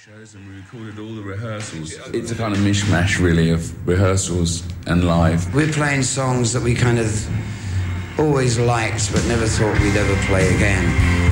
shows and we recorded all the rehearsals. It's a kind of mishmash, really, of rehearsals and live. We're playing songs that we kind of always liked but never thought we'd ever play again.